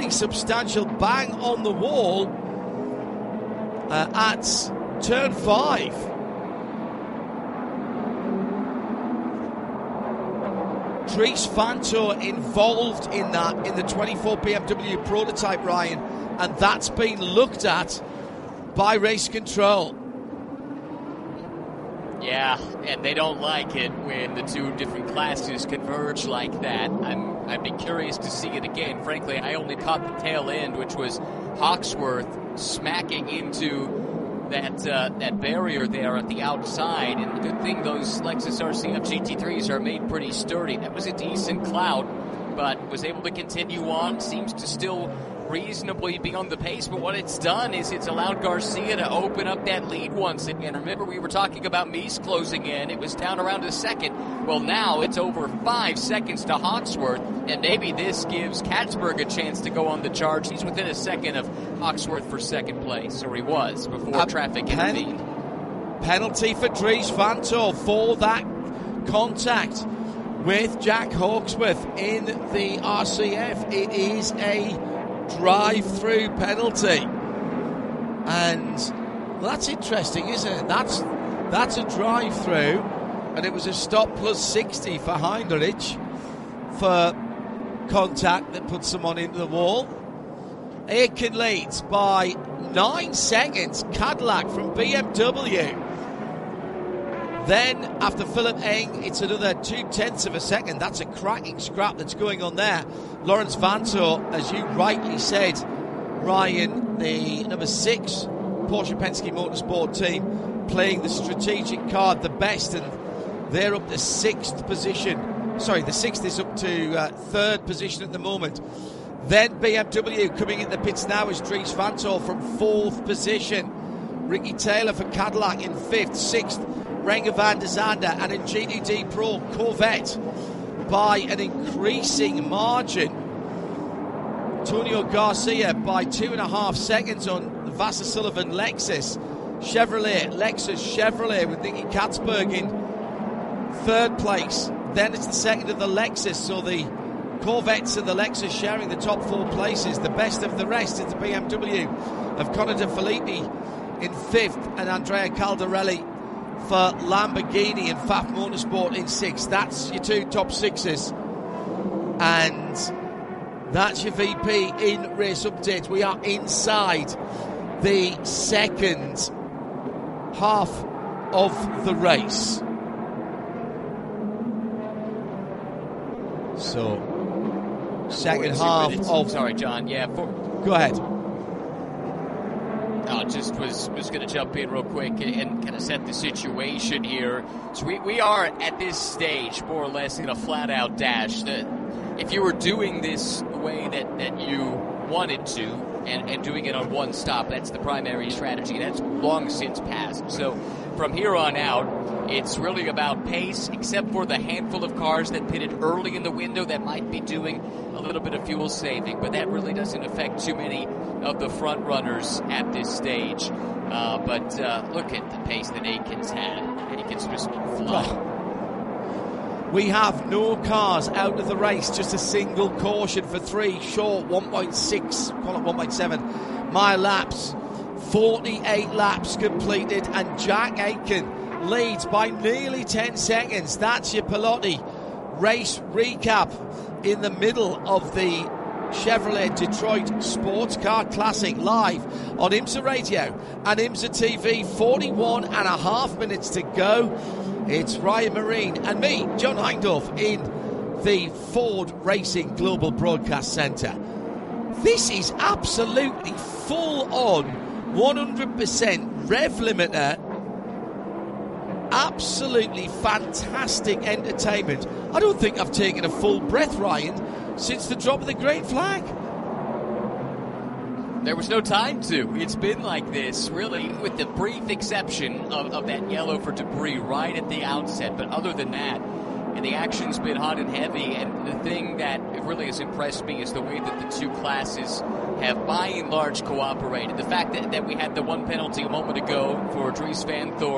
pretty substantial bang on the wall at turn 5. Dries Vanthoor involved in that in the 24 BMW prototype, Ryan, and that's been looked at by race control. Yeah, and they don't like it when the two different classes converge like that. I'd be curious to see it again. Frankly, I only caught the tail end, which was Hawksworth smacking into that barrier there at the outside. And the good thing, those Lexus RCF GT3s are made pretty sturdy. That was a decent clout, but was able to continue on. Seems to still reasonably be on the pace, but what it's done is it's allowed Garcia to open up that lead once again. Remember, we were talking about Mies closing in. It was down around a second. Well, now it's over 5 seconds to Hawksworth, and maybe this gives Katzberg a chance to go on the charge. He's within a second of Hawksworth for second place, or he was before traffic intervened. Penalty for Dries Vanthoor for that contact with Jack Hawksworth in the RCF. It is a drive-through penalty, and that's interesting, isn't it? That's a drive-through, and it was a stop plus 60 for Heinrich for contact that puts someone into the wall. Aitken leads by 9 seconds. Cadillac from BMW. Then, after Philip Eng, it's another 0.2 of a second. That's a cracking scrap that's going on there. Laurens Vanthoor, as you rightly said, Ryan, the number 6 Porsche Penske Motorsport team, playing the strategic card the best, and they're up to 6th position. Sorry, the 6th is up to 3rd position at the moment. Then BMW coming in the pits now is Dries Vanthoor from 4th position. Ricky Taylor for Cadillac in 5th, 6th. Renger van der Zande and a GTD Pro Corvette by an increasing margin. Antonio Garcia by 2.5 seconds on Vasser Sullivan Lexus. Lexus Chevrolet with Nicky Katzberg in 3rd place. Then it's the second of the Lexus, so the Corvettes and the Lexus sharing the top 4 places. The best of the rest is the BMW of Conor De Filippi in 5th and Andrea Caldarelli for Lamborghini and FAF Motorsport in 6th. That's your 2 top 6s. And that's your VP in race updates. We are inside the second half of the race. So, second half of... Sorry, John. Yeah. Go ahead. Just was going to jump in real quick and kind of set the situation here. So we are at this stage more or less in a flat-out dash. If you were doing this the way that you wanted to and doing it on one stop, that's the primary strategy. That's long since passed. So from here on out, it's really about pace, except for the handful of cars that pitted early in the window that might be doing a little bit of fuel saving, but that really doesn't affect too many of the front runners at this stage. But look at the pace that Aiken's had. Aiken's just flying. We have no cars out of the race, just a single caution for 3 short 1.6, call it 1.7 mile laps. 48 laps completed, and Jack Aitken leads by nearly 10 seconds. That's your Pelotti race recap in the middle of the Chevrolet Detroit Sports Car Classic, live on IMSA Radio and IMSA TV. 41 and a half minutes to go. It's Ryan Marine and me, John Hindhaugh, in the Ford Racing Global Broadcast Centre. This is absolutely full on 100% rev limiter. Absolutely fantastic entertainment. I don't think I've taken a full breath, Ryan, since the drop of the green flag. There was no time to. It's been like this, really, with the brief exception of that yellow for debris right at the outset. But other than that, and the action's been hot and heavy. And the thing that really has impressed me is the way that the two classes have, by and large, cooperated. The fact that we had the one penalty a moment ago for Dries Vanthoor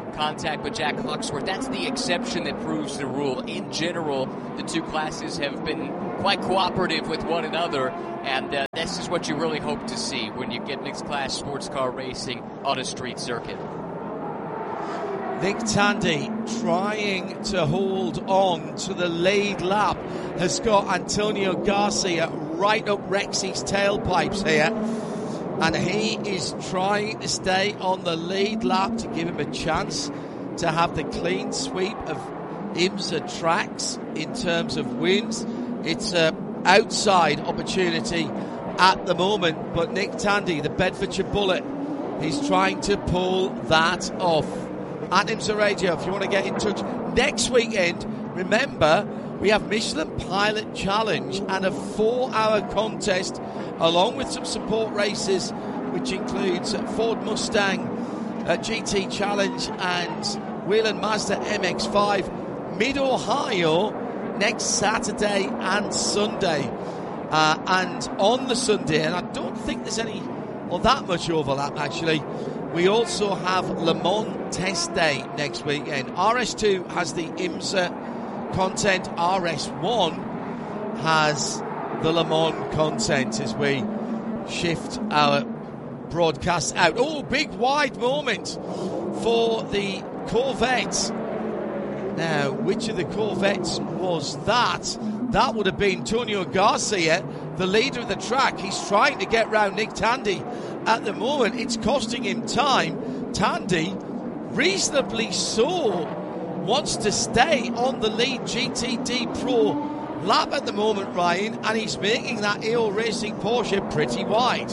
contact with Jack Hawksworth. That's the exception that proves the rule. In general, the two classes have been quite cooperative with one another, and this is what you really hope to see when you get mixed class sports car racing on a street circuit. Nick Tandy trying to hold on to the lead lap has got Antonio Garcia right up Rexy's tailpipes here, and he is trying to stay on the lead lap to give him a chance to have the clean sweep of IMSA tracks in terms of wins. It's an outside opportunity at the moment, but Nick Tandy, the Bedfordshire Bullet, he's trying to pull that off. At IMSA Radio, if you want to get in touch next weekend, remember we have Michelin Pilot Challenge and a 4-hour contest along with some support races, which includes Ford Mustang GT Challenge and Whelen Mazda MX-5 Mid-Ohio next Saturday and Sunday. And on the Sunday, and I don't think there's any or that much overlap actually, we also have Le Mans Test Day next weekend. RS2 has the IMSA content. RS1 has the Le Mans content as we shift our broadcast out. Oh, big wide moment for the Corvette. Now, which of the Corvettes was that? That would have been Antonio Garcia, the leader of the track. He's trying to get round Nick Tandy. At the moment, it's costing him time. Tandy, reasonably so, wants to stay on the lead GTD Pro lap at the moment, Ryan, and he's making that AO Racing Porsche pretty wide.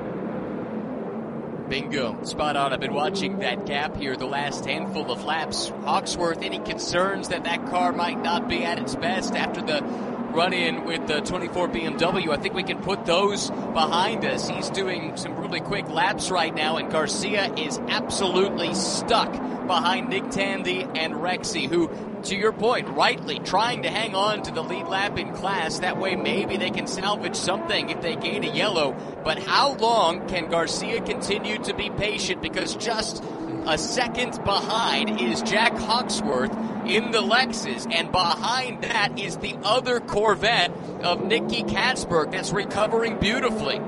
Bingo. Spot on. I've been watching that gap here the last handful of laps. Hawksworth, any concerns that car might not be at its best after the run-in with the 24 BMW? I think we can put those behind us. He's doing some really quick laps right now, and Garcia is absolutely stuck behind Nick Tandy and Rexy, who, to your point, rightly trying to hang on to the lead lap in class. That way maybe they can salvage something if they gain a yellow. But how long can Garcia continue to be patient? Because just a second behind is Jack Hawksworth in the Lexus, and behind that is the other Corvette of Nicky Katzberg that's recovering beautifully.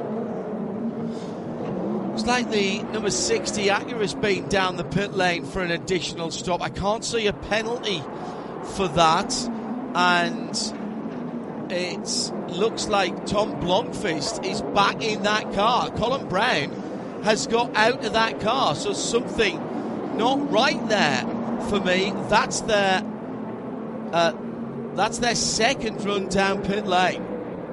It's like the number 60 Acura's been down the pit lane for an additional stop. I can't see a penalty for that, and it looks like Tom Blomqvist is back in that car. Colin Brown has got out of that car, so something not right there for me. That's their second run down pit lane.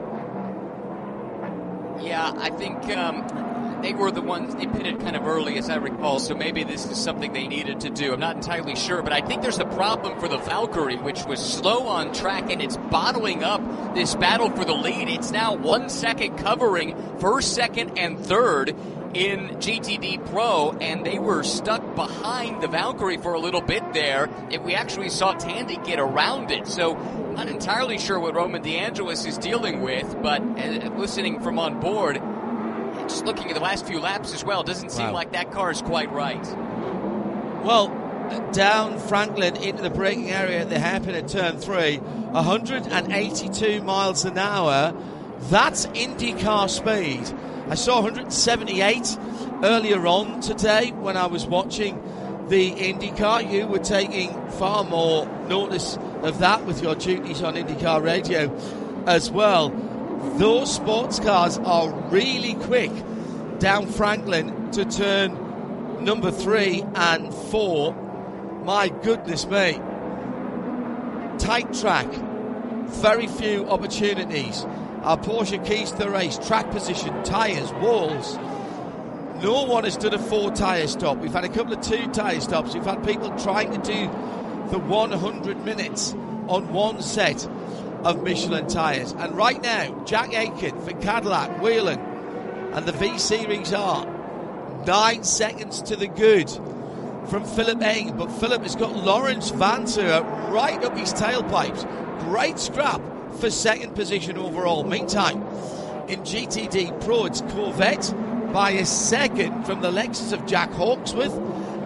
Yeah, I think they were the ones, they pitted kind of early, as I recall, so maybe this is something they needed to do. I'm not entirely sure, but I think there's a problem for the Valkyrie, which was slow on track, and it's bottling up this battle for the lead. It's now 1 second covering first, second, and third in GTD Pro, and they were stuck behind the Valkyrie for a little bit there. If we actually saw Tandy get around it, so I'm not entirely sure what Roman DeAngelis is dealing with, but listening from on board, just looking at the last few laps as well, doesn't seem like that car is quite right. Well, down Franklin into the braking area at the hairpin at turn 3, 182 miles an hour. That's IndyCar speed. I saw 178 earlier on today when I was watching the IndyCar. You were taking far more notice of that with your duties on IndyCar Radio as well. Those sports cars are really quick down Franklin to turn number 3 and 4. My goodness me. Tight track. Very few opportunities. Our Porsche keys to the race, track position, tyres, walls. No one has done a 4-tyre stop. We've had a couple of 2-tyre stops. We've had people trying to do the 100 minutes on one set of Michelin tyres. And right now, Jack Aitken for Cadillac, Whelen, and the V-Series are 9 seconds to the good from Philip Eng. But Philip has got Lawrence Vantour right up his tailpipes. Great scrap for second position overall. Meantime, in GTD Pro, it's Corvette by a second from the Lexus of Jack Hawksworth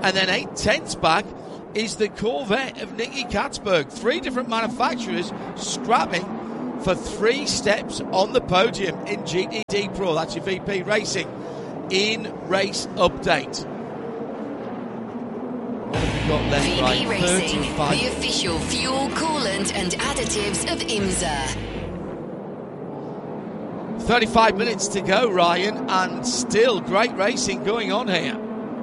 And then 8/10 back is the Corvette of Nicky Catsburg. 3 different manufacturers scrapping for 3 steps on the podium in GTD Pro. That's your VP Racing in race update. What have we got left? VP Racing, the official fuel, coolant and additives of IMSA. 35 minutes to go, Ryan, and still great racing going on here.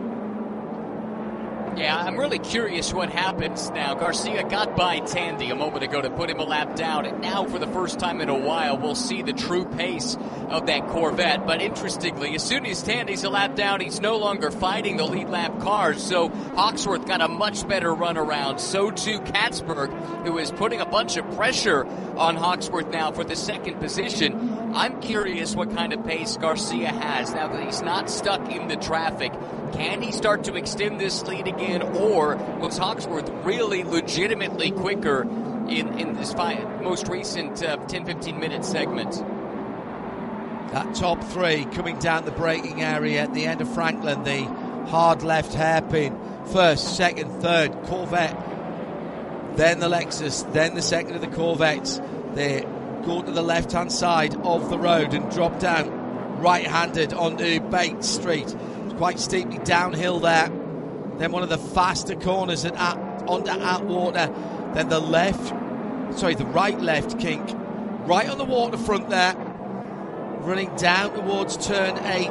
Yeah, I'm really curious what happens now. Garcia got by Tandy a moment ago to put him a lap down, and now for the first time in a while we'll see the true pace of that Corvette. But interestingly, as soon as Tandy's a lap down, he's no longer fighting the lead lap cars, so Hawksworth got a much better run around. So too Catsburg, who is putting a bunch of pressure on Hawksworth now for the second position. I'm curious what kind of pace Garcia has now that he's not stuck in the traffic. Can he start to extend this lead again, or was Hawksworth really legitimately quicker in this most recent 10-15 minute segment? That top 3 coming down the braking area at the end of Franklin, the hard left hairpin, first, second, third, Corvette, then the Lexus, then the second of the Corvettes. They go to the left-hand side of the road and drop down right-handed onto Bates Street. It's quite steeply downhill there. Then one of the faster corners onto Atwater. Then the right left kink, right on the waterfront there, running down towards turn 8.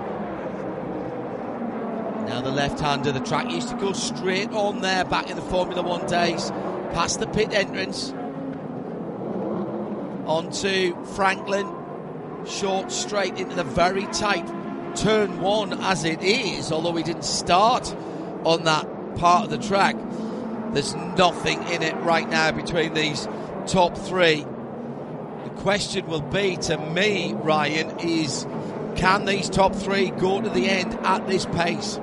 Now the left-hander. The track used to go straight on there back in the Formula 1 days, past the pit entrance, onto Franklin, short straight into the very tight turn 1 as it is, although we didn't start on that part of the track. There's nothing in it right now between these top 3. The question will be, to me, Ryan, is can these top 3 go to the end at this pace?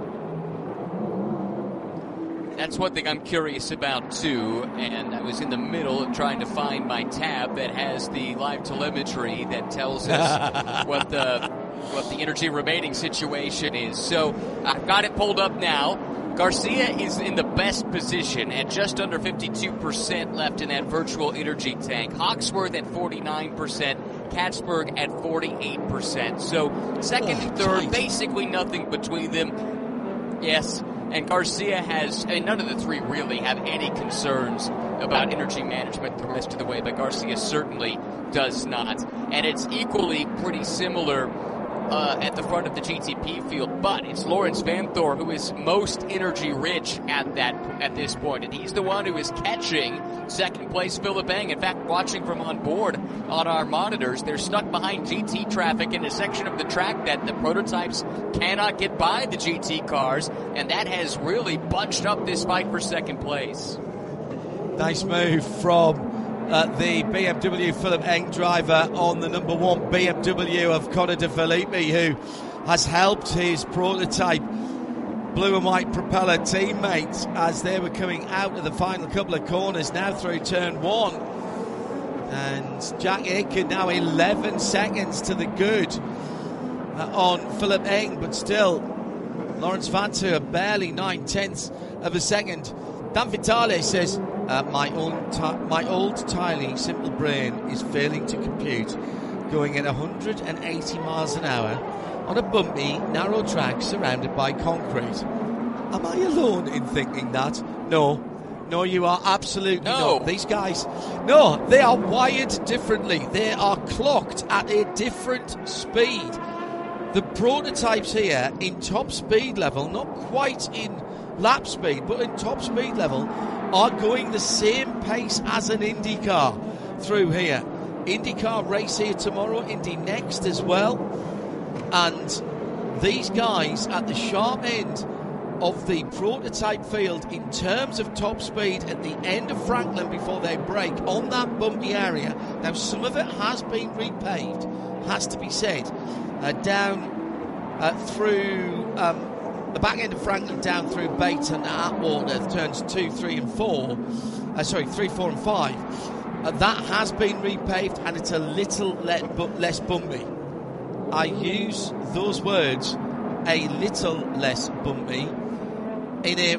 That's one thing I'm curious about too, and I was in the middle of trying to find my tab that has the live telemetry that tells us what the energy remaining situation is. So I've got it pulled up now. Garcia is in the best position at just under 52% left in that virtual energy tank. Hawksworth at 49%, Catsburg at 48%. So second and third, basically nothing between them. Yes. And Garcia has, none of the 3 really have any concerns about energy management the rest of the way, but Garcia certainly does not. And it's equally pretty similar at the front of the GTP field, but it's Lawrence Vanthoor who is most energy rich at this point, and he's the one who is catching second place Philip Eng. In fact, watching from on board on our monitors, they're stuck behind GT traffic in a section of the track that the prototypes cannot get by the GT cars, and that has really bunched up this fight for second place. Nice move from the BMW Philip Eng driver on the number 1 BMW of Connor De Phillippi, who has helped his prototype blue and white propeller teammates as they were coming out of the final couple of corners now through turn 1. And Jack Aitken now 11 seconds to the good on Philip Eng, but still Lawrence Vanthoor barely 9/10 of a second. Dan Vitale says, my old tiny simple brain is failing to compute going at 180 miles an hour on a bumpy, narrow track surrounded by concrete. Am I alone in thinking that? No, you are absolutely not. These guys, they are wired differently. They are clocked at a different speed. The prototypes here in top speed level, not quite in lap speed, but in top speed level, are going the same pace as an IndyCar through here. IndyCar race here tomorrow, Indy next as well. And these guys at the sharp end of the prototype field in terms of top speed at the end of Franklin before they break on that bumpy area. Now, some of it has been repaved, has to be said, down through the back end of Franklin, down through Bates and Atwater, turns 2, 3 and 4. 3, 4 and 5. That has been repaved and it's a little less bumpy. I use those words, a little less bumpy, in a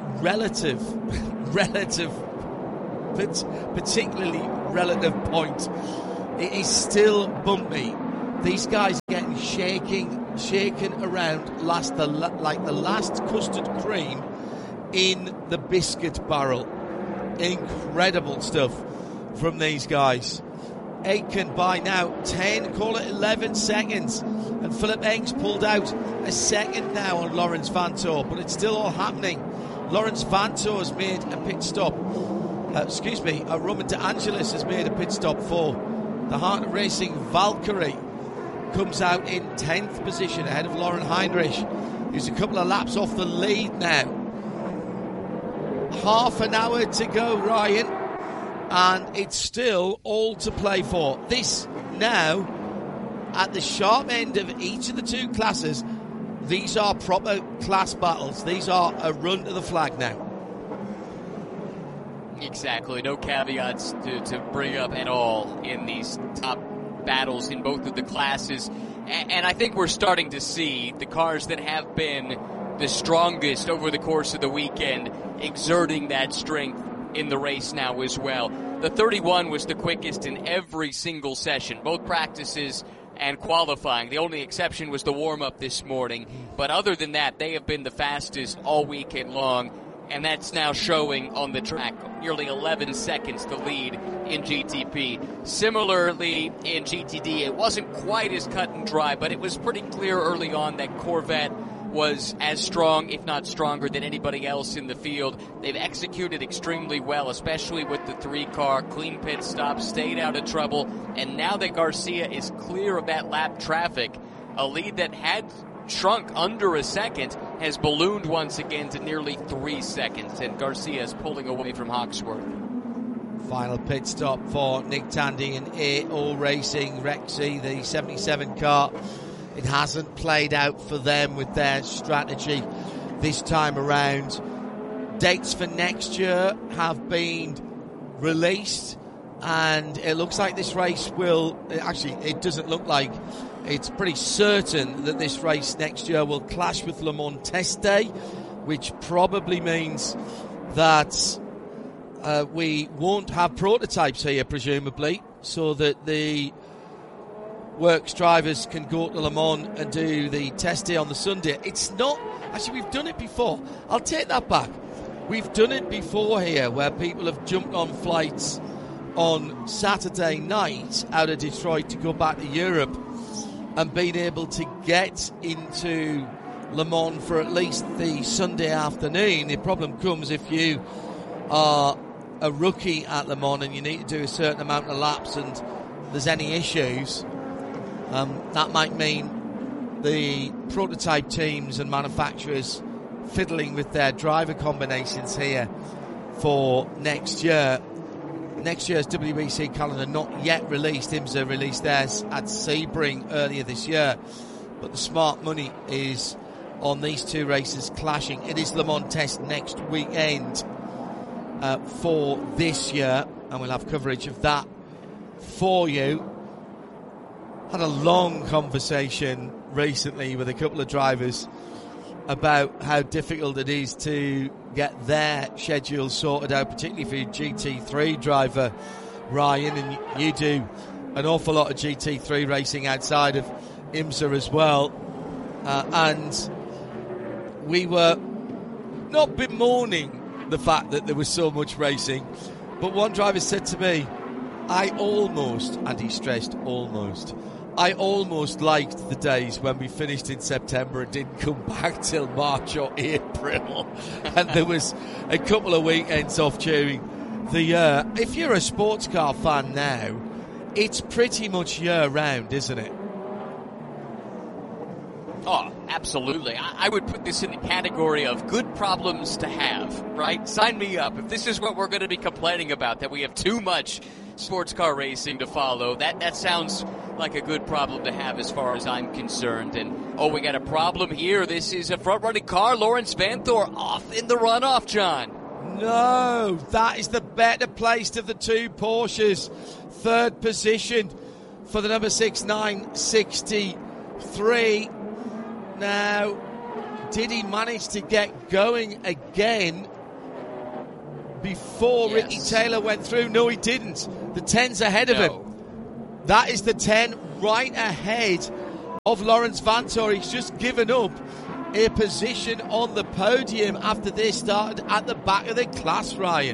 particularly relative point, it is still bumpy. These guys are getting shaken around like the last custard cream in the biscuit barrel. Incredible stuff from these guys. Aitken by now 10, call it 11 seconds, and Philip Eng's pulled out a second now on Lawrence Vanthoor, but it's still all happening. Lawrence Vanthoor has made a pit stop. Roman De Angelis has made a pit stop for the Heart of Racing. Valkyrie comes out in 10th position ahead of Lauren Heinrich, who's a couple of laps off the lead now. Half an hour to go, Ryan, and it's still all to play for. This now, at the sharp end of each of the two classes, these are proper class battles. These are a run to the flag now. Exactly. No caveats to bring up at all in these top battles in both of the classes. And I think we're starting to see the cars that have been the strongest over the course of the weekend exerting that strength in the race now as well. The 31 was the quickest in every single session, both practices and qualifying. The only exception was the warm-up this morning. But other than that, they have been the fastest all weekend long, and that's now showing on the track. Nearly 11 seconds to lead in GTP. Similarly, in GTD, it wasn't quite as cut and dry, but it was pretty clear early on that Corvette was as strong, if not stronger, than anybody else in the field. They've executed extremely well, especially with the 3-car, clean pit stop, stayed out of trouble, and now that Garcia is clear of that lap traffic, a lead that had shrunk under a second has ballooned once again to nearly 3 seconds, and Garcia is pulling away from Hawksworth. Final pit stop for Nick Tandy and AO Racing. Rexy, the 77 car. It hasn't played out for them with their strategy this time around. Dates for next year have been released, and it looks like this race will... Actually, it doesn't look like... It's pretty certain that this race next year will clash with Le Mans Test Day, which probably means that we won't have prototypes here, presumably, so that the works drivers can go to Le Mans and do the test day on the Sunday. It's not... Actually, we've done it before. I'll take that back. We've done it before here, where people have jumped on flights on Saturday night out of Detroit to go back to Europe and been able to get into Le Mans for at least the Sunday afternoon. The problem comes if you are a rookie at Le Mans and you need to do a certain amount of laps and there's any issues. That might mean the prototype teams and manufacturers fiddling with their driver combinations here for next year. Next year's WEC calendar not yet released. IMSA released theirs at Sebring earlier this year. But the smart money is on these two races clashing. It is Le Mans Test next weekend for this year, and we'll have coverage of that for you. Had a long conversation recently with a couple of drivers about how difficult it is to get their schedules sorted out, particularly for your GT3 driver, Ryan, and you do an awful lot of GT3 racing outside of IMSA as well. And we were not bemoaning the fact that there was so much racing, but one driver said to me, I almost, and he stressed almost, I almost liked the days when we finished in September and didn't come back till March or April. And there was a couple of weekends off during the year. If you're a sports car fan now, it's pretty much year round, isn't it? Oh, absolutely. I would put this in the category of good problems to have, right? Sign me up. If this is what we're going to be complaining about, that we have too much sports car racing to follow, that sounds like a good problem to have as far as I'm concerned. And, we got a problem here. This is a front-running car. Lawrence Vanthoor off in the runoff, John. No, that is the better placed of the two Porsches. Third position for the number 6963. Now, did he manage to get going again before Ricky Taylor went through? No, he didn't. The 10's ahead of him. That is the 10 right ahead of Laurens Vanthoor. He's just given up a position on the podium after they started at the back of the class, Ryan.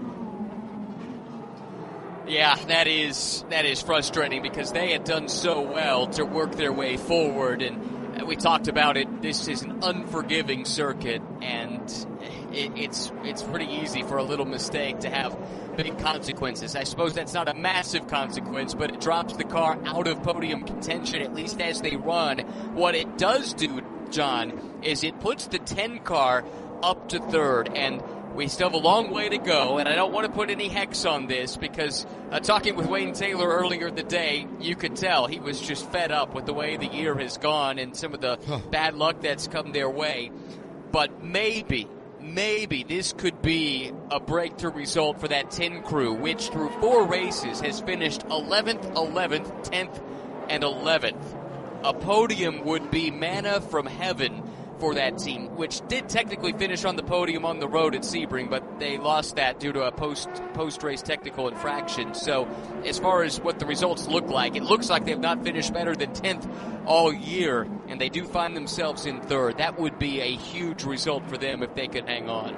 Yeah, that is frustrating because they had done so well to work their way forward, and we talked about it. This is an unforgiving circuit, and it's pretty easy for a little mistake to have big consequences. I suppose that's not a massive consequence, but it drops the car out of podium contention, at least as they run. What it does do, John, is it puts the 10 car up to third, and we still have a long way to go, and I don't want to put any hex on this because talking with Wayne Taylor earlier in the day, you could tell he was just fed up with the way the year has gone and some of the bad luck that's come their way. But maybe this could be a breakthrough result for that 10 crew, which through 4 races has finished 11th, 11th, 10th, and 11th. A podium would be manna from heaven for that team, which did technically finish on the podium on the road at Sebring, but they lost that due to a post-race technical infraction. So as far as what the results look like, it looks like they've not finished better than 10th all year, and they do find themselves in third. That would be a huge result for them if they could hang on.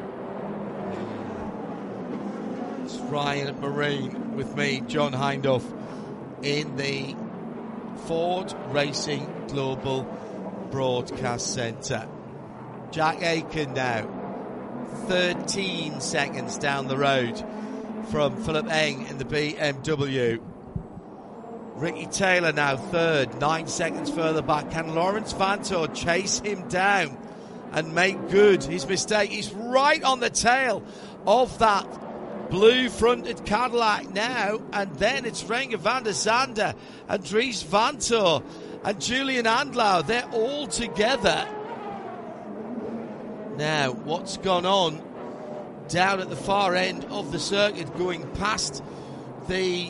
It's Ryan Marine with me, John Hindhaugh, in the Ford Racing Global Broadcast Centre. Jack Aitken now 13 seconds down the road from Philip Eng in the BMW. Ricky Taylor now third, 9 seconds further back. Can Laurens Vanthoor chase him down and make good his mistake? He's right on the tail of that blue-fronted Cadillac now, and then it's Renger van der Zande and Dries Vanthoor and Julian Andlau. They're all together. Now, what's gone on down at the far end of the circuit, going past the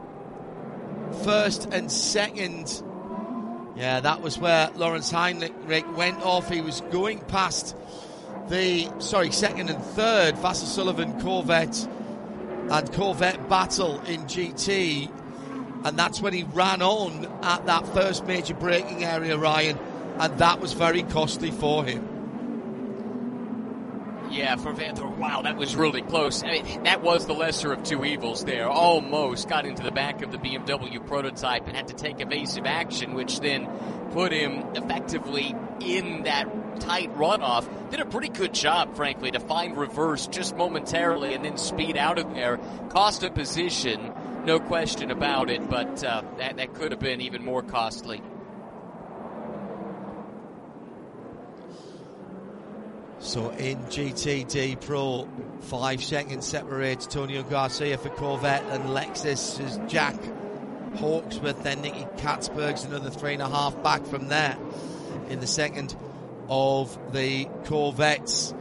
first and second? Yeah, that was where Lawrence Heinrich went off. He was going past the, second and third, Vassar Sullivan Corvette and Corvette battle in GT. And that's when he ran on at that first major braking area, Ryan, and that was very costly for him. Yeah, for Vanthoor, wow, that was really close. I mean, that was the lesser of two evils there. Almost got into the back of the BMW prototype and had to take evasive action, which then put him effectively in that tight runoff. Did a pretty good job, frankly, to find reverse just momentarily and then speed out of there. Cost a position, no question about it, but that could have been even more costly. So in GTD Pro, 5 seconds separates Tonio Garcia for Corvette and Lexus is Jack Hawksworth, then Nicky Katzberg's another 3.5 back from there in the second of the Corvettes.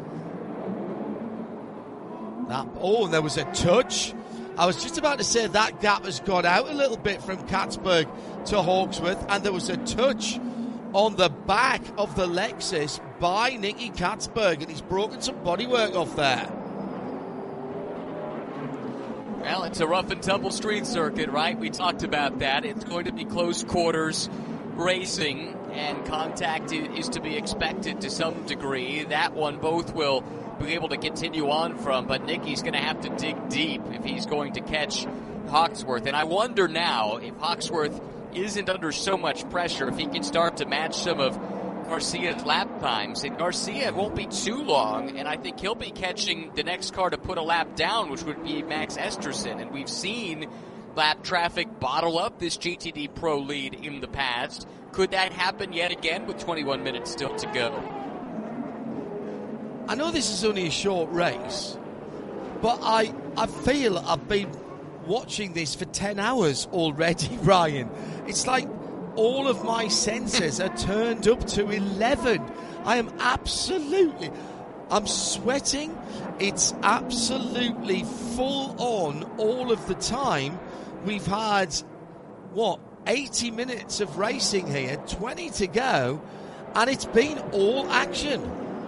And there was a touch. I was just about to say that gap has got out a little bit from Katzberg to Hawksworth, and there was a touch on the back of the Lexus by Nicky Katzberg, and he's broken some bodywork off there. Well, it's a rough and tumble street circuit, right? We talked about that. It's going to be close quarters racing, and contact is to be expected to some degree. That one both will be able to continue on from, but Nicky's going to have to dig deep if he's going to catch Hawksworth. And I wonder now if Hawksworth isn't under so much pressure, if he can start to match some of Garcia's lap times. And Garcia won't be too long, and I think he'll be catching the next car to put a lap down, which would be Max Esterson. And we've seen lap traffic bottle up this GTD Pro lead in the past. Could that happen yet again with 21 minutes still to go? I know this is only a short race, but I feel I've been watching this for 10 hours already, Ryan. It's like all of my senses are turned up to 11. I'm sweating. It's absolutely full on all of the time. We've had, 80 minutes of racing here, 20 to go, and it's been all action.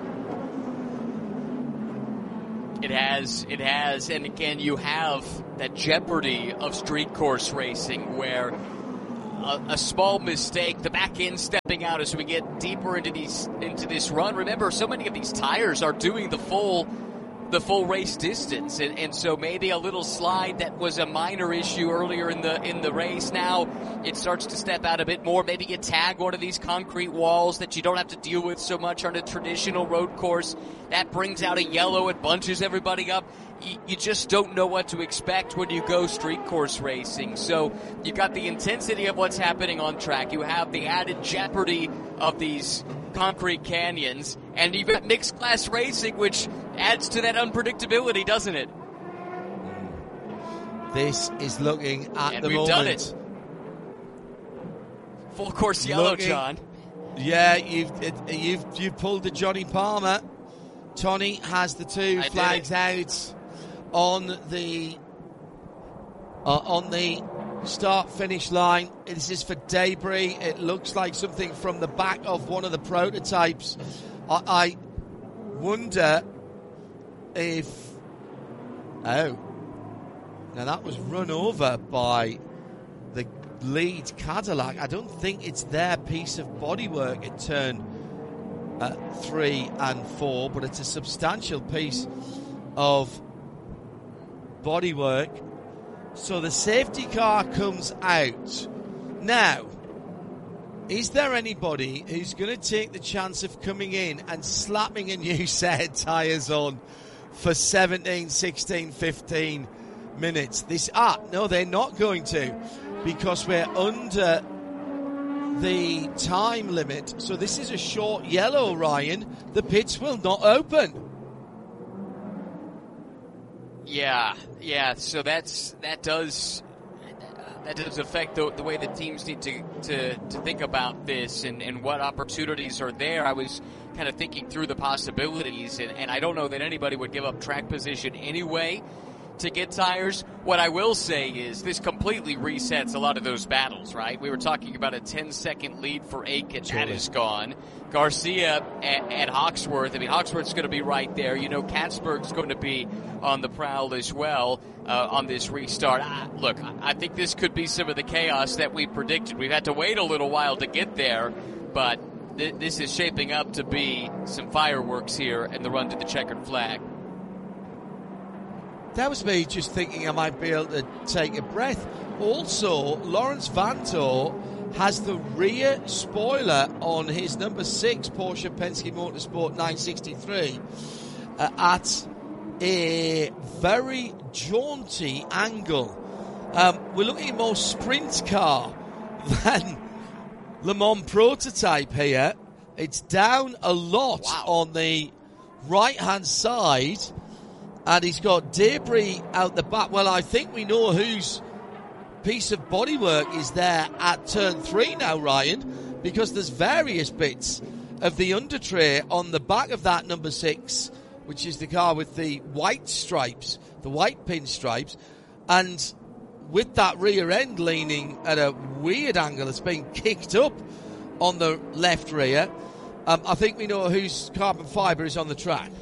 It has, and again, you have that jeopardy of street course racing where a small mistake, the back end stepping out as we get deeper into this run. Remember, so many of these tires are doing the full race distance, and so maybe a little slide that was a minor issue earlier in the race, now it starts to step out a bit more. Maybe you tag one of these concrete walls that you don't have to deal with so much on a traditional road course. That brings out a yellow, it bunches everybody up. You just don't know what to expect when you go street course racing. So you've got the intensity of what's happening on track. You have the added jeopardy of these concrete canyons, and you've got mixed class racing, which adds to that unpredictability, doesn't it? This is looking at and the we've moment. Done it. Full course yellow, John. Yeah, you've pulled the Johnny Palmer. Tony has the two flags out on the start-finish line. This is for debris. It looks like something from the back of one of the prototypes. I wonder if... Oh. Now that was run over by the lead Cadillac. I don't think it's their piece of bodywork at turn 3 and 4, but it's a substantial piece of bodywork. So the safety car comes out. Now, is there anybody who's going to take the chance of coming in and slapping a new set of tyres on for 17, 16, 15 minutes? No, they're not going to, because we're under the time limit. So this is a short yellow, Ryan. The pits will not open. Yeah. So that does affect the way the teams need to think about this and what opportunities are there. I was kind of thinking through the possibilities, and I don't know that anybody would give up track position anyway to get tires. What I will say is this completely resets a lot of those battles, right? We were talking about a 10-second lead for Aiken. That is gone. Garcia at Hawksworth. I mean, Hawksworth's going to be right there. You know, Katzberg's going to be on the prowl as well on this restart. Look, I think this could be some of the chaos that we predicted. We've had to wait a little while to get there, but this is shaping up to be some fireworks here in the run to the checkered flag. That was me just thinking I might be able to take a breath. Also, Lawrence Vanthoor has the rear spoiler on his number 6 Porsche Penske Motorsport 963 at a very jaunty angle. We're looking at more sprint car than Le Mans prototype here. It's down a lot on the right-hand side. And he's got debris out the back. Well, I think we know whose piece of bodywork is there at turn 3 now, Ryan, because there's various bits of the undertray on the back of that number 6, which is the car with the white stripes, the white pin stripes, and with that rear end leaning at a weird angle, it's been kicked up on the left rear. I think we know whose carbon fibre is on the track.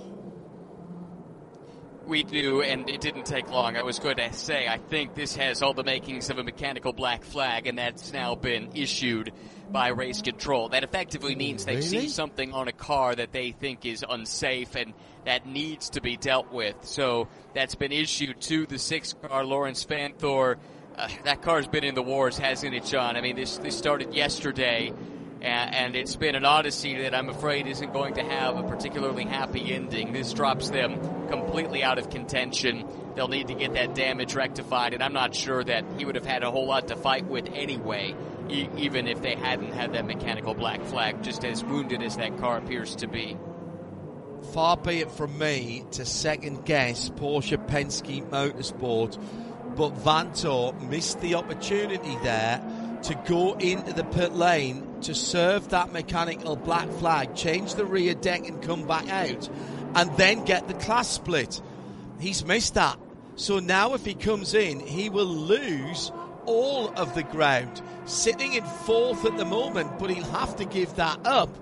We do, and it didn't take long. I was going to say, I think this has all the makings of a mechanical black flag, and that's now been issued by race control. That effectively means they've seen something on a car that they think is unsafe and that needs to be dealt with. So that's been issued to the 6th car, Lawrence Vanthoor. That car's been in the wars, hasn't it, John? I mean, this started yesterday, and it's been an odyssey that I'm afraid isn't going to have a particularly happy ending. This drops them completely out of contention. They'll need to get that damage rectified, and I'm not sure that he would have had a whole lot to fight with anyway, even if they hadn't had that mechanical black flag, just as wounded as that car appears to be. Far be it from me to second guess Porsche Penske Motorsport, but Vanthoor missed the opportunity there to go into the pit lane to serve that mechanical black flag, change the rear deck and come back out, and then get the class split. He's missed that. So now if he comes in, he will lose all of the ground. Sitting in 4th at the moment, but he'll have to give that up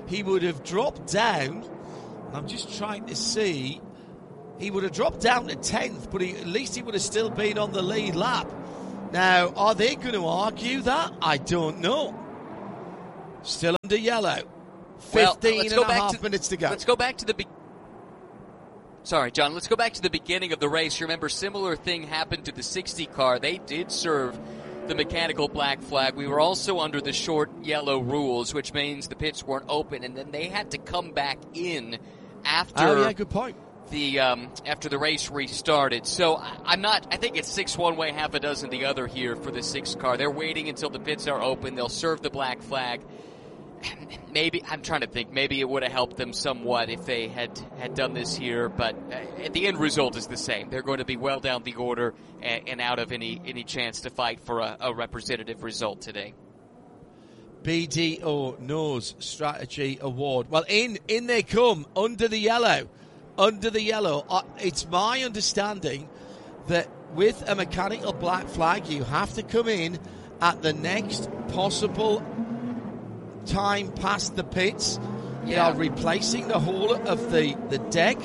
he would have dropped down. I'm just trying to see. He would have dropped down to 10th, but at least he would have still been on the lead lap. Now, are they going to argue that? I don't know. Still under yellow. 15.5 minutes to go. Let's go back to the Sorry, John. Let's go back to the beginning of the race. You remember, similar thing happened to the 60 car. They did serve the mechanical black flag. We were also under the short yellow rules, which means the pits weren't open, and then they had to come back in after. Oh, yeah, good point. After the race restarted. So I think it's 6 one way, half a dozen the other here for the 6 car. They're waiting until the pits are open. They'll serve the black flag. Maybe, I'm trying to think, maybe it would have helped them somewhat if they had done this here, but the end result is the same. They're going to be well down the order and out of any chance to fight for a representative result today. BDO Nose Strategy Award. Well, in they come, under the yellow. Under the yellow. It's my understanding that with a mechanical black flag, you have to come in at the next possible time past the pits. They are replacing the whole of the deck.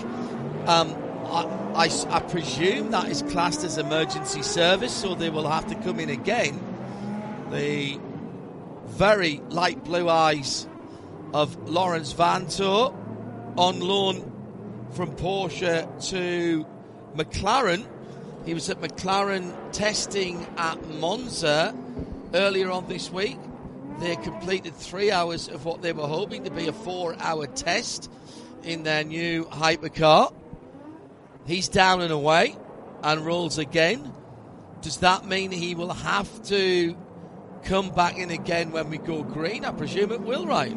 I presume that is classed as emergency service, so they will have to come in again. The very light blue eyes of Lawrence Vanthoor on loan from Porsche to McLaren. He was at McLaren testing at Monza earlier on this week. They completed 3 hours of what they were hoping to be a 4-hour test in their new hypercar. He's down and away and rolls again. Does that mean he will have to come back in again when we go green? I presume it will, right?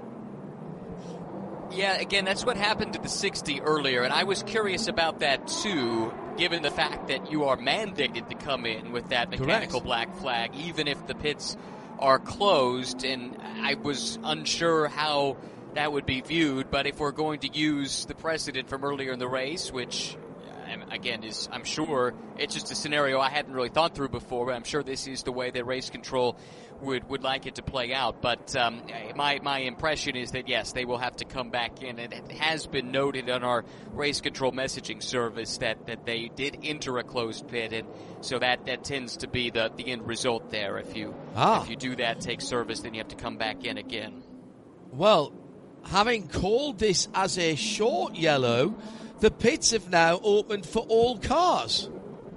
Yeah, again, that's what happened to the 60 earlier, and I was curious about that too, given the fact that you are mandated to come in with that mechanical black flag, even if the pits are closed, and I was unsure how that would be viewed, but if we're going to use the precedent from earlier in the race, which again is, I'm sure, it's just a scenario I hadn't really thought through before, but I'm sure this is the way that race control would like it to play out. But my impression is that, yes, they will have to come back in, and it has been noted on our race control messaging service that they did enter a closed pit, and so that tends to be the end result there. If you do that, take service, then you have to come back in again. Well, having called this as a short yellow, the pits have now opened for all cars.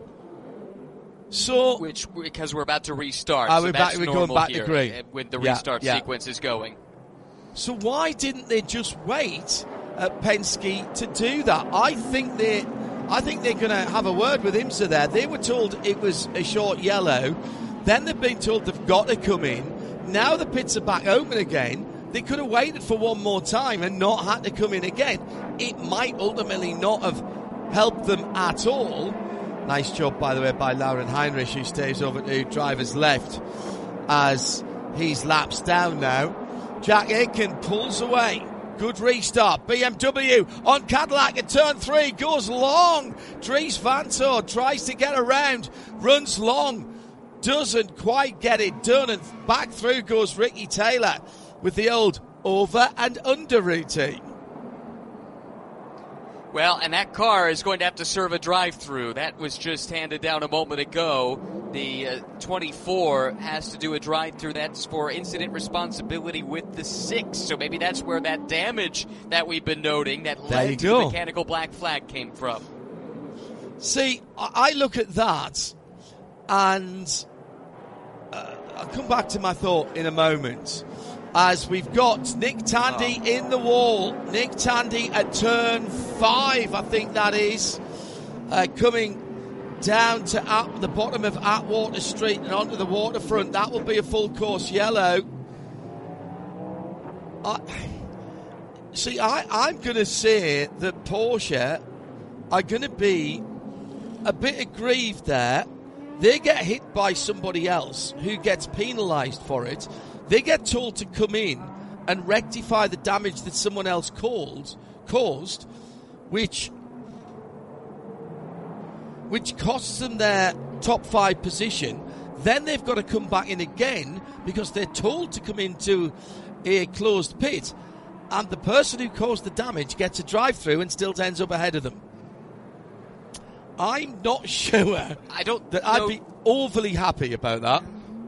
So, because we're about to restart. We're going back to green when the restart sequence is going. So why didn't they just wait at Penske to do that? I think they're going to have a word with IMSA there. They were told it was a short yellow. Then they've been told they've got to come in. Now the pits are back open again. They could have waited for one more time and not had to come in again. It might ultimately not have helped them at all. Nice job, by the way, by Lauren Heinrich, who stays over to driver's left as he's laps down now. Jack Aitken pulls away. Good restart. BMW on Cadillac at turn 3. Goes long. Dries Vanthoor tries to get around. Runs long. Doesn't quite get it done. And back through goes Ricky Taylor with the old over and under routine. Well, and that car is going to have to serve a drive-through. That was just handed down a moment ago. The 24 has to do a drive-through. That's for incident responsibility with the 6. So maybe that's where that damage that we've been noting that led to the mechanical black flag came from. See, I look at that, and I'll come back to my thought in a moment. As we've got Nick Tandy in the wall. Nick Tandy at turn 5, I think that is, coming down to the bottom of Atwater Street and onto the waterfront. That will be a full course yellow. I'm going to say that Porsche are going to be a bit aggrieved there. They get hit by somebody else who gets penalised for it. They get told to come in and rectify the damage that someone else caused, which costs them their top 5 position. Then they've got to come back in again because they're told to come into a closed pit. and the person who caused the damage gets a drive-through and still ends up ahead of them. I'm not sure I'd be overly happy about that.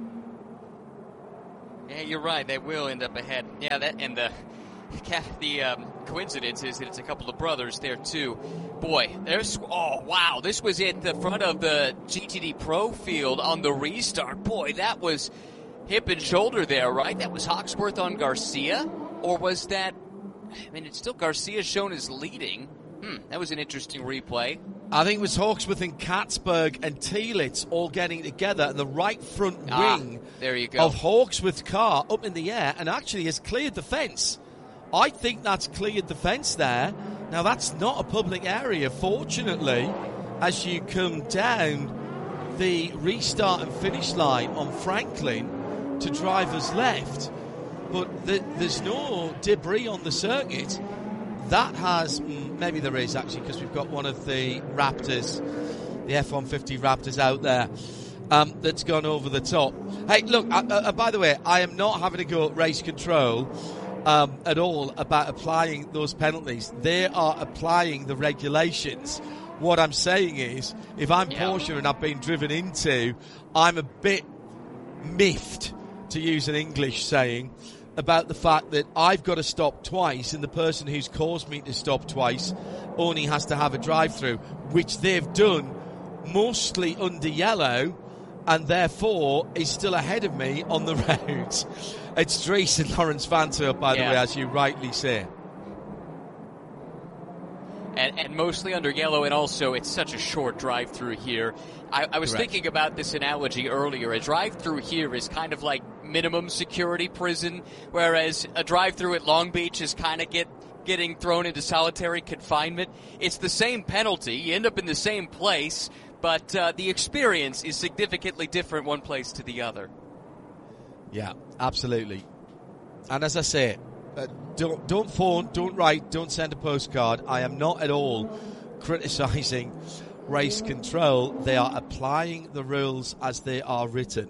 Yeah, you're right. They will end up ahead. Yeah, and the coincidence is that it's a couple of brothers there too. Boy, wow, this was at the front of the GTD Pro field on the restart. Boy, that was hip and shoulder there, right? That was Hawksworth on Garcia, or was that? I mean, it's still Garcia shown as leading. That was an interesting replay. I think it was Hawksworth and Katzberg and Thielitz all getting together, and the right front wing there you go. of Hawksworth's car up in the air and actually has cleared the fence. I think that's cleared the fence there. Now, that's not a public area, fortunately, as you come down the restart and finish line on Franklin to drivers left. But there's no debris on the circuit. That has, maybe there is actually, because we've got one of the Raptors, the F-150 Raptors out there, that's gone over the top. Hey, look, by the way, I am not having to go at race control at all about applying those penalties. They are applying the regulations. What I'm saying is, if I'm Porsche and I've been driven into, I'm a bit miffed, to use an English saying, about the fact that I've got to stop twice and the person who's caused me to stop twice only has to have a drive-through, which they've done mostly under yellow and therefore is still ahead of me on the road. It's Dries and Lawrence Vanthoor, by the way, as you rightly say. And mostly under yellow, and also it's such a short drive-through here. I was thinking about this analogy earlier. A drive-through here is kind of like minimum security prison, whereas a drive-through at Long Beach is kind of getting thrown into solitary confinement. It's the same penalty. You end up in the same place, but the experience is significantly different one place to the other. Yeah, absolutely. And as I say, don't phone, don't write, don't send a postcard. I am not at all criticising race control. They are applying the rules as they are written.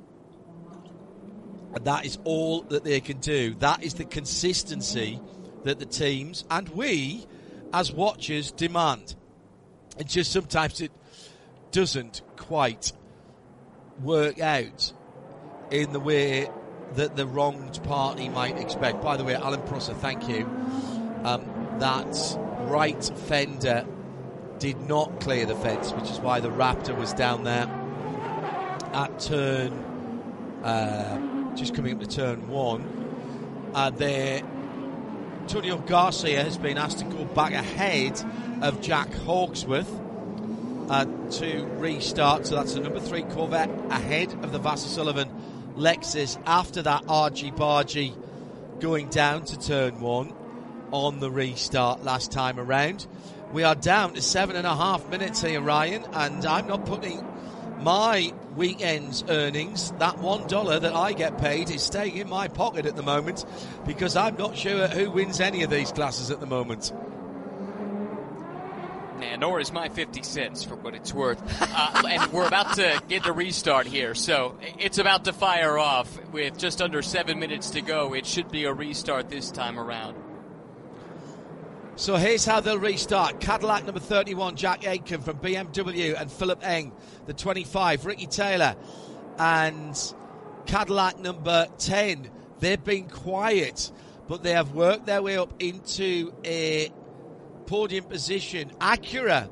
And that is all that they can do. That is the consistency that the teams and we as watchers demand. And just sometimes it doesn't quite work out in the way that the wronged party might expect. By the way, Alan Prosser, thank you. That right fender did not clear the fence, which is why the Raptor was down there at turn, just coming up to turn 1. There, Antonio Garcia has been asked to go back ahead of Jack Hawksworth to restart. So that's the number 3 Corvette ahead of the Vasser Sullivan Lexus after that argy-bargy going down to turn 1 on the restart last time around. We are down to 7.5 minutes here, Ryan, and I'm not putting my weekend's earnings, that $1 that I get paid, is staying in my pocket at the moment because I'm not sure who wins any of these classes at the moment. Nor is my 50 cents for what it's worth. And we're about to get the restart here, so it's about to fire off with just under 7 minutes to go. It should be a restart this time around. So here's how they'll restart. Cadillac number 31, Jack Aitken from BMW, and Philip Eng, the 25, Ricky Taylor, and Cadillac number 10. They've been quiet, but they have worked their way up into a podium position. Acura,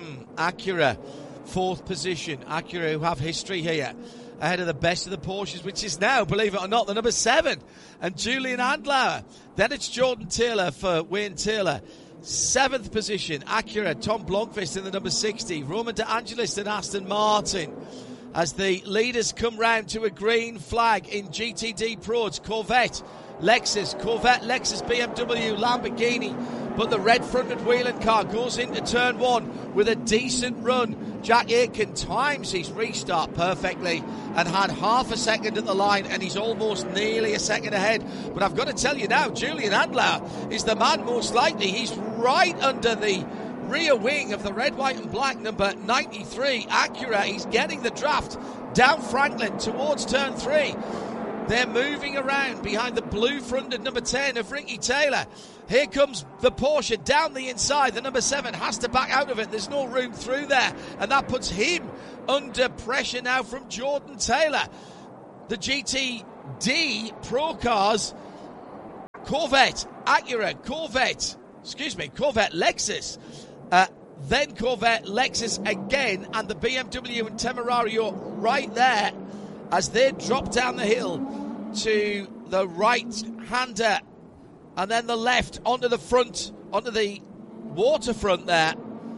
4th position. Acura, who have history here, ahead of the best of the Porsches, which is now, believe it or not, the number 7, and Julian Andlauer. Then it's Jordan Taylor for Wayne Taylor. 7th position, Acura, Tom Blomqvist in the number 60, Roman De Angelis and Aston Martin. As the leaders come round to a green flag in GTD Pro, it's Corvette, Lexus, BMW, Lamborghini. But the red-fronted Whelen car goes into turn 1 with a decent run. Jack Aitken times his restart perfectly and had half a second at the line, and he's almost nearly a second ahead. But I've got to tell you now, Julian Andlauer is the man most likely. He's right under the rear wing of the red, white and black number 93 Acura. He's getting the draft down Franklin towards turn 3. They're moving around behind the blue-fronted number 10 of Ricky Taylor. Here comes the Porsche down the inside. The number 7 has to back out of it. There's no room through there. And that puts him under pressure now from Jordan Taylor. The GTD Pro Cars, Corvette, Acura, Corvette, Lexus, then Corvette, Lexus again, and the BMW and Temerario right there as they drop down the hill to the right-hander and then the left onto the front, onto the waterfront there.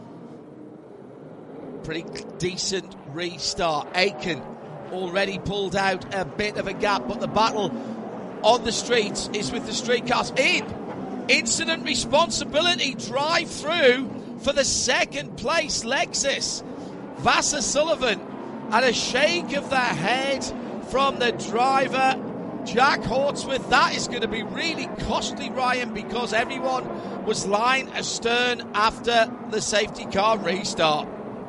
Pretty decent restart. Aiken already pulled out a bit of a gap, but the battle on the streets is with the street cars. Incident responsibility drive through for the second place Lexus. Vassar Sullivan and a shake of the head from the driver Jack Hawksworth. That is going to be really costly, Ryan, because everyone was lying astern after the safety car restart.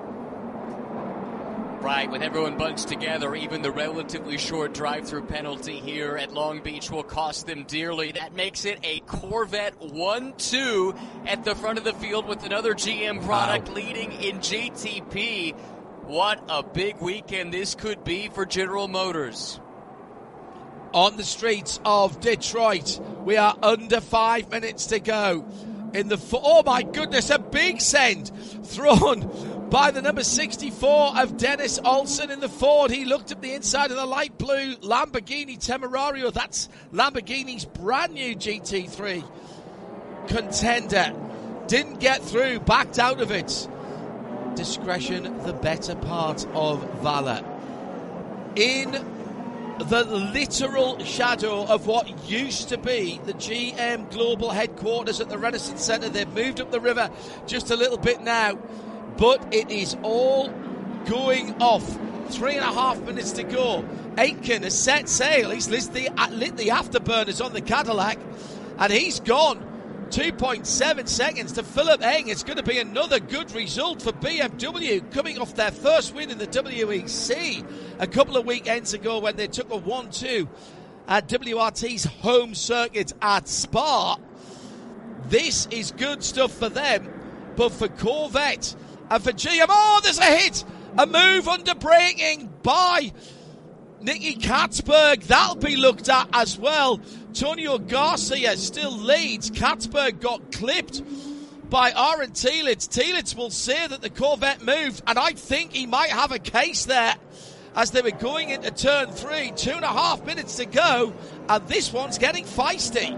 Right, with everyone bunched together, even the relatively short drive-through penalty here at Long Beach will cost them dearly. That makes it a Corvette 1-2 at the front of the field with another GM product leading in GTP. What a big weekend this could be for General Motors. On the streets of Detroit, we are under 5 minutes to go. Oh my goodness, a big send thrown by the number 64 of Dennis Olsen in the Ford. He looked at the inside of the light blue Lamborghini Temerario. That's Lamborghini's brand new GT3 contender. Didn't get through, backed out of it. Discretion, the better part of valor. In the literal shadow of what used to be the GM Global headquarters at the Renaissance Centre. They've moved up the river just a little bit now, but it is all going off. 3.5 minutes to go. Aitken has set sail. He's lit the afterburners on the Cadillac, and he's gone. 2.7 seconds to Philip Eng. It's going to be another good result for BMW, coming off their first win in the WEC a couple of weekends ago when they took a 1-2 at WRT's home circuit at Spa. This is good stuff for them, but for Corvette and for GM, there's a hit! A move under braking by Nicky Katzberg. That'll be looked at as well. Tonio Garcia still leads. Katzberg got clipped by Aaron Telitz. Telitz will say that the Corvette moved, and I think he might have a case there as they were going into turn 3. 2.5 minutes to go, and this one's getting feisty.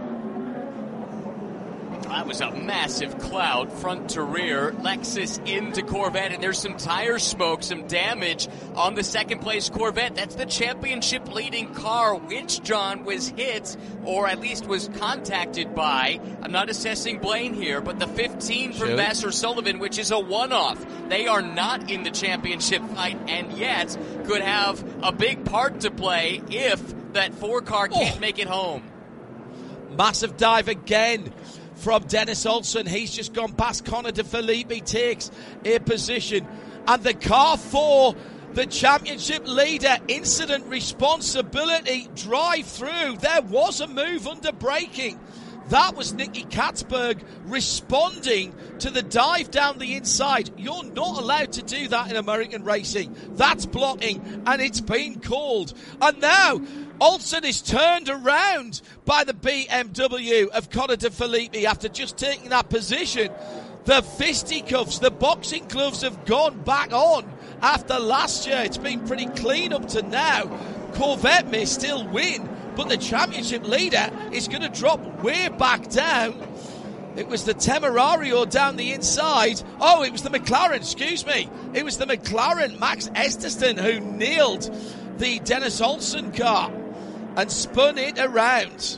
That was a massive cloud, front to rear. Lexus into Corvette, and there's some tire smoke, some damage on the second place Corvette. That's the championship leading car, which John was hit, or at least was contacted by. I'm not assessing blame here, but the 15 from Vassar Sullivan, which is a one-off. They are not in the championship fight, and yet could have a big part to play if that 4 car can't make it home. Massive dive again from Dennis Olsen. He's just gone past Connor De Filippi, takes a position. And the car for the championship leader, incident responsibility, drive through. There was a move under braking. That was Nicky Katzberg responding to the dive down the inside. You're not allowed to do that in American racing. That's blocking, and it's been called. And now Olsen is turned around by the BMW of Connor De Filippi after just taking that position. The fisticuffs, the boxing gloves have gone back on after last year. It's been pretty clean up to now. Corvette may still win, but the championship leader is going to drop way back down. It was the Temerario down the inside. It was the McLaren, excuse me. It was the McLaren, Max Esterson, who nailed the Dennis Olsen car and spun it around.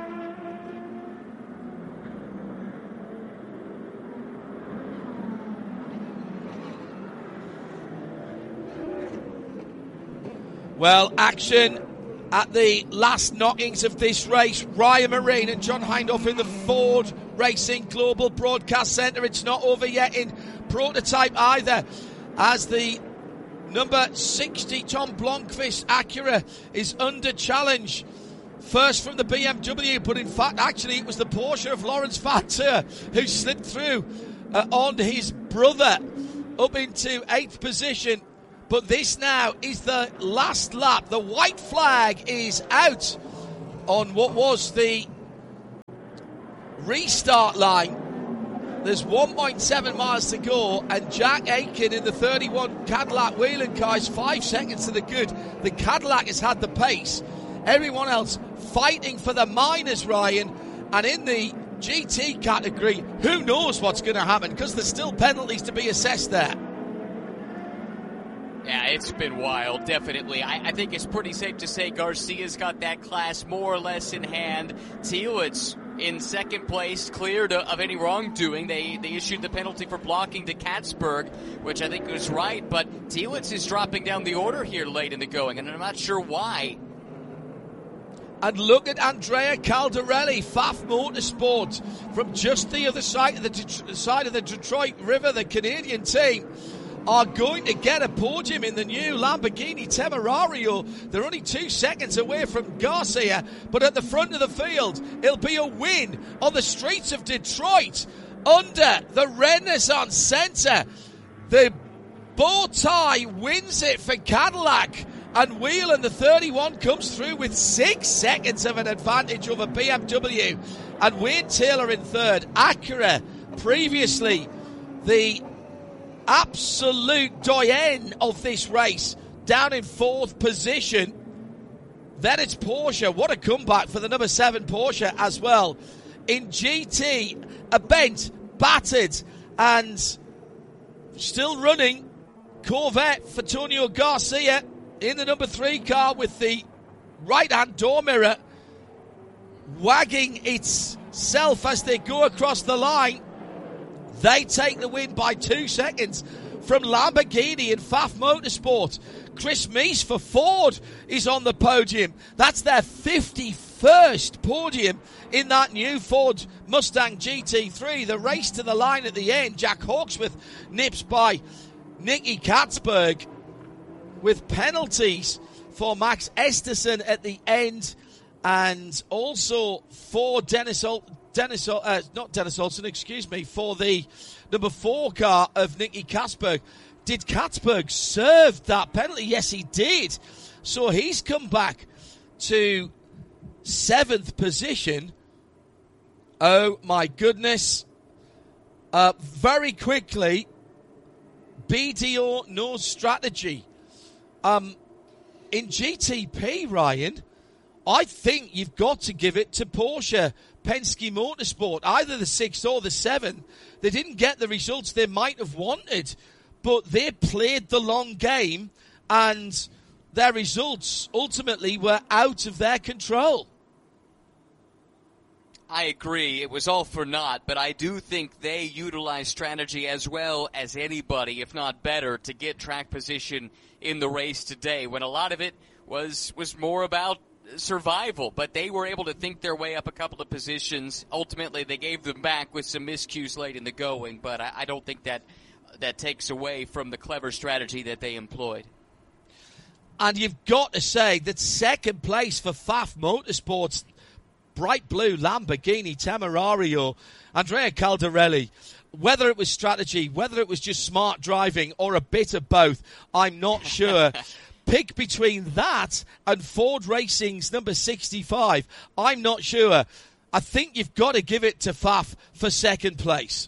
Well, action at the last knockings of this race. Ryan Marine and John Hindhaugh in the Ford Racing Global Broadcast Centre. It's not over yet in prototype either, as the Number 60, Tom Blomqvist Acura, is under challenge. First from the BMW, but in fact, actually, it was the Porsche of Lawrence Vanteur who slipped through on his brother up into 8th position. But this now is the last lap. The white flag is out on what was the restart line. There's 1.7 miles to go, and Jack Aitken in the 31 Cadillac wheel-in car is 5 seconds to the good. The Cadillac has had the pace. Everyone else fighting for the minors, Ryan. And in the GT category, who knows what's going to happen, because there's still penalties to be assessed there. Yeah, it's been wild, definitely. I think it's pretty safe to say Garcia's got that class more or less in hand. Teelitz in second place, cleared of any wrongdoing. They issued the penalty for blocking to Katzberg, which I think was right, but Teelitz is dropping down the order here late in the going, and I'm not sure why. And look at Andrea Caldarelli, Pfaff Motorsport, from just the other side of the Detroit River. The Canadian team are going to get a podium in the new Lamborghini Temerario. They're only 2 seconds away from Garcia, but at the front of the field, it'll be a win on the streets of Detroit under the Renaissance Center. The bow tie wins it for Cadillac, and Whelen, the 31, comes through with 6 seconds of an advantage over BMW, and Wayne Taylor in third. Acura, previously the absolute doyen of this race, down in 4th position. Then it's Porsche. What a comeback for the number 7 Porsche as well. In GT, a bent, battered, and still running Corvette for Tonio Garcia in the number 3 car with the right-hand door mirror wagging itself as they go across the line. They take the win by 2 seconds from Lamborghini and Pfaff Motorsport. Chris Meese for Ford is on the podium. That's their 51st podium in that new Ford Mustang GT3. The race to the line at the end. Jack Hawksworth nips by Nicky Katzberg with penalties for Max Esterson at the end, and also for for the number 4 car of Nicky Katzberg. Did Katzberg serve that penalty? Yes, he did. So he's come back to 7th position. Oh, my goodness. Very quickly, BDO no strategy. In GTP, Ryan, I think you've got to give it to Porsche Penske Motorsport, either the 6th or the 7th. They didn't get the results they might have wanted, but they played the long game, and their results ultimately were out of their control. I agree. It was all for naught, but I do think they utilized strategy as well as anybody, if not better, to get track position in the race today, when a lot of it was more about survival, but they were able to think their way up a couple of positions. Ultimately, they gave them back with some miscues late in the going, but I don't think that takes away from the clever strategy that they employed. And you've got to say that second place for Pfaff Motorsports, bright blue Lamborghini Temerario, Andrea Caldarelli. Whether it was strategy, whether it was just smart driving, or a bit of both, I'm not sure. Pick between that and Ford Racing's number 65. I'm not sure. I think you've got to give it to Pfaff for second place.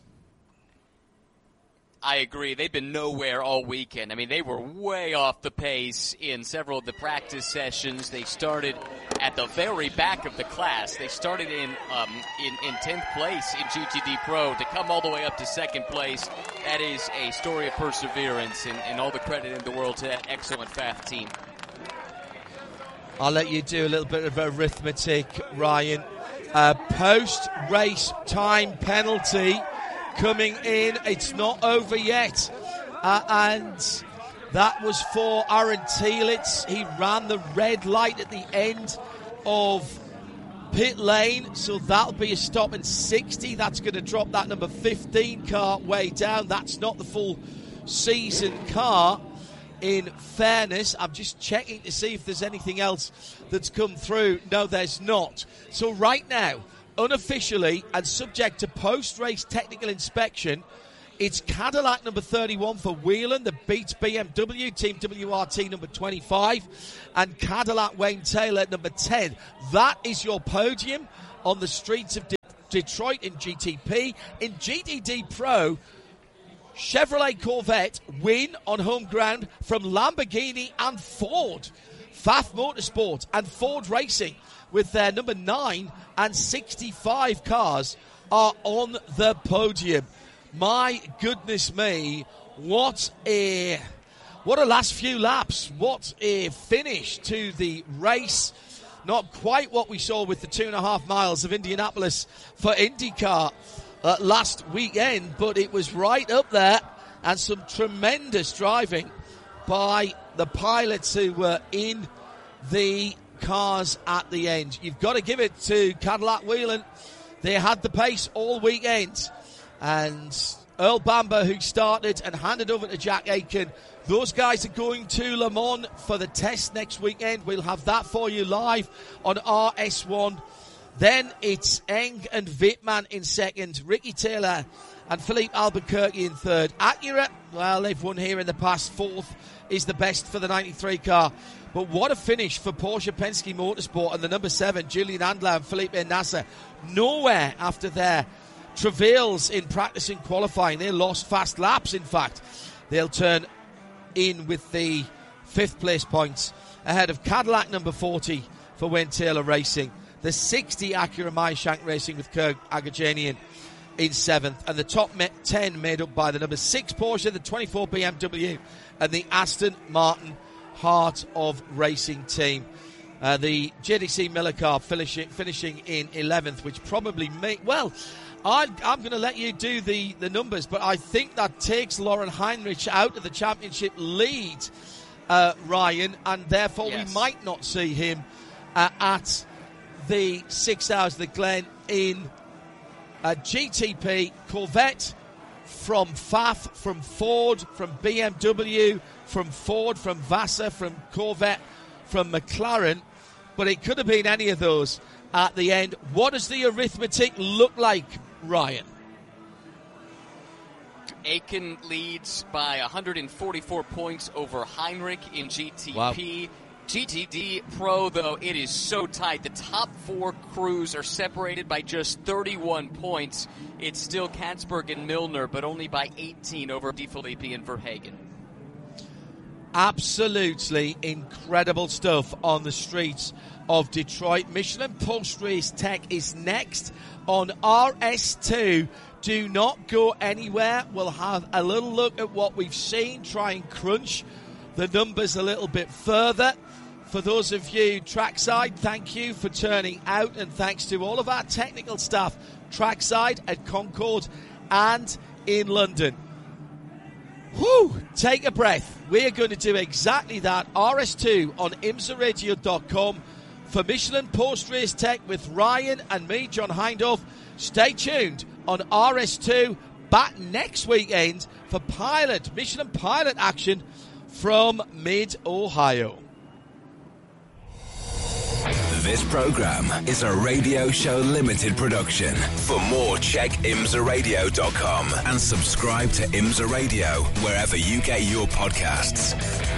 I agree. They've been nowhere all weekend. I mean, they were way off the pace in several of the practice sessions. They started at the very back of the class. They started in 10th place in GTD Pro to come all the way up to second place. That is a story of perseverance, and all the credit in the world to that excellent Pfaff team. I'll let you do a little bit of arithmetic, Ryan. Post-race time penalty coming in. It's not over yet. And that was for Aaron Teelitz. He ran the red light at the end of pit lane, so that'll be a stop in 60. That's going to drop that number 15 car way down. That's not the full season car. in fairness. I'm just checking to see if there's anything else that's come through. No, there's not. So right now, unofficially and subject to post-race technical inspection, it's Cadillac number 31 for Whelan that beats BMW, Team WRT number 25, and Cadillac Wayne Taylor number 10. That is your podium on the streets of Detroit in GTP. In GTD Pro, Chevrolet Corvette win on home ground from Lamborghini and Ford. Pfaff Motorsport and Ford Racing with their number 9 and 65 cars are on the podium. My goodness me, what a last few laps. What a finish to the race. Not quite what we saw with the 2.5 miles of Indianapolis for IndyCar last weekend, but it was right up there, and some tremendous driving by the pilots who were in the cars at the end. You've got to give it to Cadillac Whelan. They had the pace all weekend, and Earl Bamber, who started and handed over to Jack Aitken, those guys are going to Le Mans for the test next weekend. We'll have that for you live on RS1. Then it's Eng and Wittmann in second, Ricky Taylor and Philippe Albuquerque in third. Acura, well, they've won here in the past. Fourth is the best for the 93 car. But what a finish for Porsche Penske Motorsport and the number 7, Julian Andler and Felipe Nasser. Nowhere after their travails in practice and qualifying. They lost fast laps, in fact. They'll turn in with the 5th place points ahead of Cadillac number 40 for Wayne Taylor Racing. The 60 Acura Meyer-Shank Racing with Kirk Agajanian in 7th. And the top 10 made up by the number 6 Porsche, the 24 BMW, and the Aston Martin Heart of Racing team. The JDC Miller car finishing in 11th, which probably I'm going to let you do the numbers, but I think that takes Lauren Heinrich out of the championship lead, Ryan, and therefore we might not see him at the 6 Hours of the Glen in GTP. Corvette from Pfaff, from Ford, from BMW, from Ford, from Vassar, from Corvette, from McLaren, but it could have been any of those at the end. What does the arithmetic look like, Ryan? Aitken leads by 144 points over Heinrich in GTP. Wow. GTD Pro, though, it is so tight. The top 4 crews are separated by just 31 points. It's still Katzberg and Milner, but only by 18 over DeFilippi and Verhagen. Absolutely incredible stuff on the streets of Detroit. Michelin Post-Race Tech is next on RS2. Do not go anywhere. We'll have a little look at what we've seen, try and crunch the numbers a little bit further. For those of you trackside, thank you for turning out, and thanks to all of our technical staff trackside at Concord and in London. Whew, take a breath. We're going to do exactly that. RS2 on imsaradio.com for Michelin Post-Race Tech with Ryan and me, John Hindhaugh. Stay tuned on RS2. Back next weekend for Michelin Pilot action from Mid-Ohio. This program is a Radio Show Limited production. For more, check imsaradio.com and subscribe to IMSA Radio wherever you get your podcasts.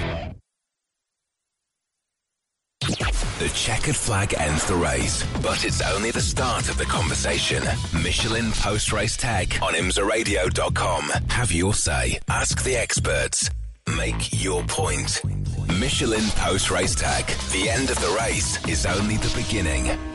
The checkered flag ends the race, but it's only the start of the conversation. Michelin Post-Race Tech on imsaradio.com. Have your say. Ask the experts. Make your point. Michelin Post-Race Tech. The end of the race is only the beginning.